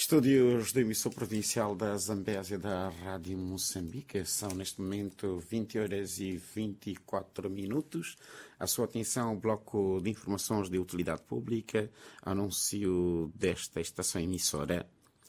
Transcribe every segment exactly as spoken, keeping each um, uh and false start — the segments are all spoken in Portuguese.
Estúdios da emissão provincial da Zambésia da Rádio Moçambique. São neste momento vinte horas e vinte e quatro minutos. A sua atenção ao bloco de informações de utilidade pública, anúncio desta estação emissora.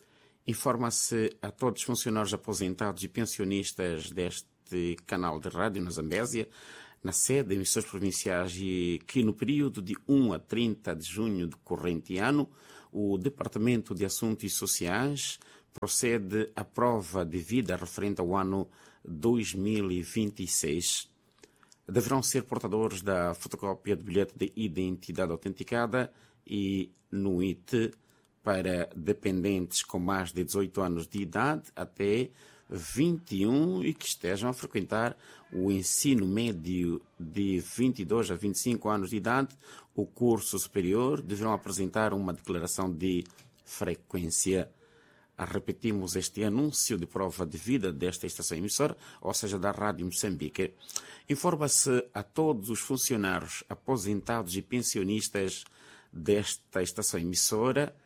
Informa-se a todos os funcionários aposentados e pensionistas deste canal de rádio na Zambésia, na sede de emissões provinciais, e que no período de um a trinta de junho do corrente ano, o Departamento de Assuntos Sociais procede à prova de vida referente ao ano dois mil e vinte e seis. Deverão ser portadores da fotocópia de bilhete de identidade autenticada e N U I T para dependentes com mais de dezoito anos de idade até vinte e um e que estejam a frequentar o ensino médio de vinte e dois a vinte e cinco anos de idade. O curso superior deverão apresentar uma declaração de frequência. Repetimos este anúncio de prova de vida desta estação emissora, ou seja, da Rádio Moçambique. Informa-se a todos os funcionários aposentados e pensionistas desta estação emissora,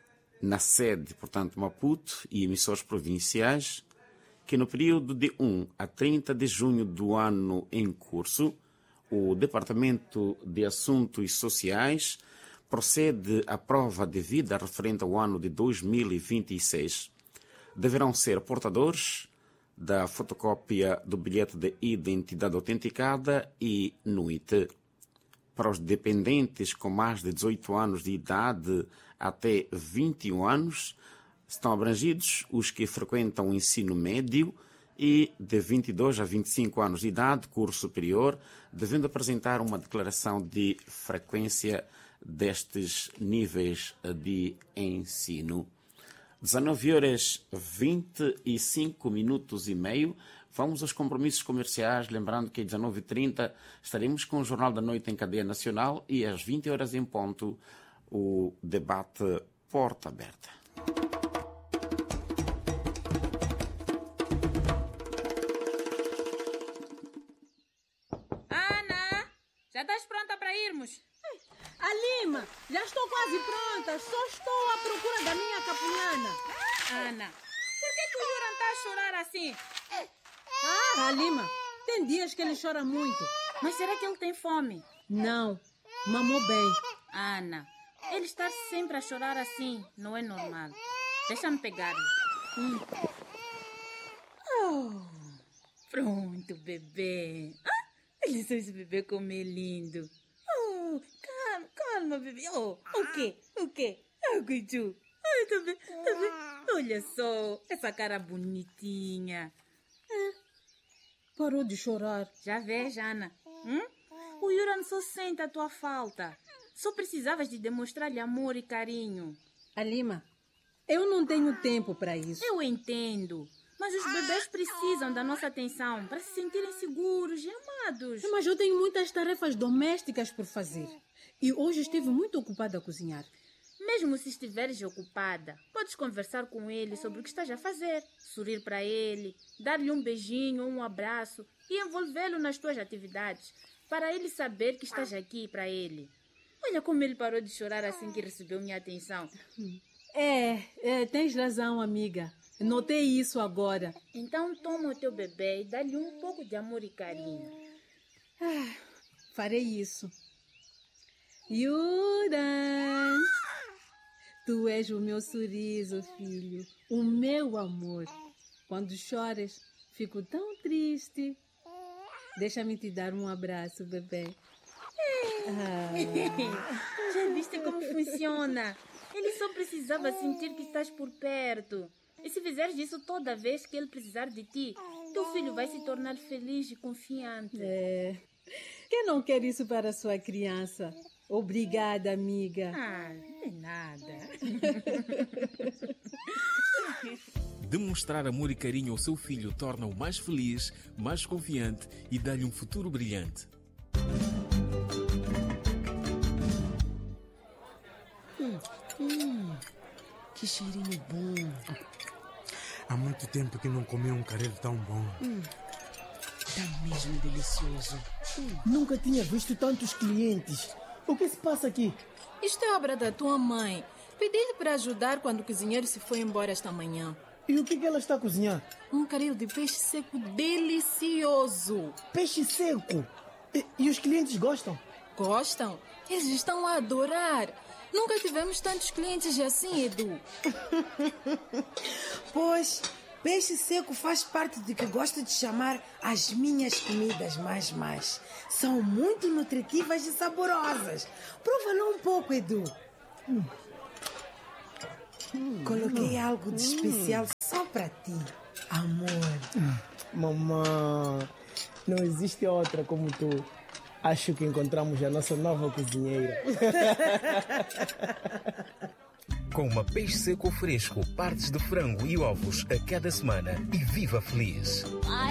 na sede, portanto, Maputo, e emissores provinciais, que no período de um a trinta de junho do ano em curso, o Departamento de Assuntos Sociais procede à prova de vida referente ao ano de dois mil e vinte e seis. Deverão ser portadores da fotocópia do bilhete de identidade autenticada e N U I T. Para os dependentes com mais de dezoito anos de idade até vinte e um anos, estão abrangidos os que frequentam o ensino médio e de vinte e dois a vinte e cinco anos de idade, curso superior, devendo apresentar uma declaração de frequência destes níveis de ensino. dezenove horas vinte e cinco minutos e meio. Vamos aos compromissos comerciais, lembrando que às dezenove e trinta estaremos com o Jornal da Noite em cadeia nacional e às vinte horas em ponto o debate Porta Aberta. Já estás pronta para irmos? Alima, já estou quase pronta. Só estou à procura da minha capulana. Ana, por que, que o Juran está a chorar assim? Ah, Alima, tem dias que ele chora muito. Mas será que ele tem fome? Não, mamou bem. Ana, ele estar sempre a chorar assim não é normal. Deixa-me pegar-lhe. Hum. Oh, pronto, bebê. Ah, olha só esse bebê como é lindo. Oh, calma, calma, bebê. Oh, o quê? O quê? Ah, Guidu. Ai, tá bem, tá bem. Olha só, essa cara bonitinha. É, parou de chorar. Já vês, Ana? Hum? O Juran só sente a tua falta. Só precisavas de demonstrar-lhe amor e carinho. Alima, eu não tenho tempo para isso. Eu entendo. Mas os bebês precisam da nossa atenção para se sentirem seguros e amados. Mas eu tenho muitas tarefas domésticas por fazer. E hoje estive muito ocupada a cozinhar. Mesmo se estiveres ocupada, podes conversar com ele sobre o que estás a fazer, sorrir para ele, dar-lhe um beijinho ou um abraço e envolvê-lo nas tuas atividades, para ele saber que estás aqui para ele. Olha como ele parou de chorar assim que recebeu minha atenção. É, é tens razão, amiga. Notei isso agora. Então toma o teu bebê e dá-lhe um pouco de amor e carinho. Ah, farei isso. Juran, tu és o meu sorriso, filho, o meu amor. Quando choras, fico tão triste. Deixa-me te dar um abraço, bebê. Ah. Já viste como funciona? Ele só precisava sentir que estás por perto. E se fizeres isso toda vez que ele precisar de ti, teu filho vai se tornar feliz e confiante. É. Quem não quer isso para a sua criança? Obrigada, amiga. Ah, não é nada. Demonstrar amor e carinho ao seu filho torna-o mais feliz, mais confiante e dá-lhe um futuro brilhante. Hum, hum, que cheirinho bom. Há muito tempo que não comi um caril tão bom. Hum, tá mesmo delicioso. Hum. Nunca tinha visto tantos clientes. O que se passa aqui? Isto é obra da tua mãe. Pedi-lhe para ajudar quando o cozinheiro se foi embora esta manhã. E o que, que ela está a cozinhar? Um caril de peixe seco delicioso. Peixe seco? E, e os clientes gostam? Gostam? Eles estão a adorar. Nunca tivemos tantos clientes assim, Edu. Pois, peixe seco faz parte do que gosto de chamar as minhas comidas mais mais. São muito nutritivas e saborosas. Prova-lo um pouco, Edu. Hum. Hum, Coloquei hum, algo de especial hum. só para ti, amor. Hum. Mamãe, não existe outra como tu. Acho que encontramos a nossa nova cozinheira. Coma peixe seco fresco, partes de frango e ovos a cada semana e viva feliz.